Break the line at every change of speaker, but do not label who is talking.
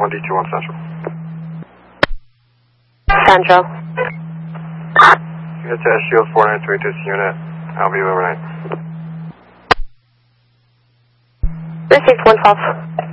D21 Central.
Central.
Unit to SGO 4932 unit. I'll be overnight.
Received 112.